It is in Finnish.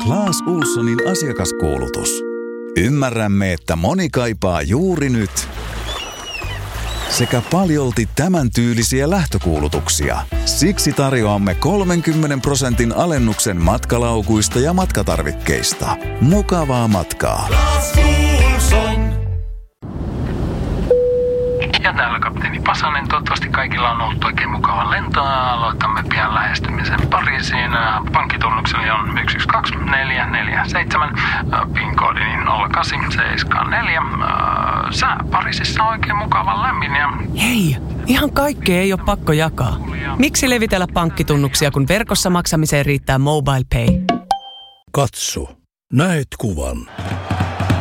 Clas Ohlsonin asiakaskuulutus. Ymmärrämme, että moni kaipaa juuri nyt sekä paljolti tämän tyylisiä lähtökuulutuksia. Siksi tarjoamme 30% alennuksen matkalaukuista ja matkatarvikkeista. Mukavaa matkaa! Ja täällä kapteeni Pasanen. Toivottavasti kaikilla on ollut oikein mukava lento. Aloitamme pian lähestymisen Pariisiin. Pankkitunnukseni on 122447. PIN-koodini 0874. Sää Pariisissa on oikein mukava lämmin. Hei, ihan kaikkea ei ole pakko jakaa. Miksi levitellä pankkitunnuksia, kun verkossa maksamiseen riittää MobilePay? Katso, näet kuvan.